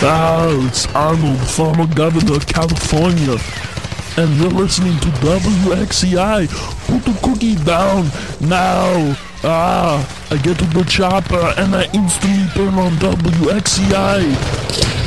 It's Arnold, former governor of California, and you're listening to WXCI. Put the cookie down now. I get to the chopper and I instantly turn on WXCI.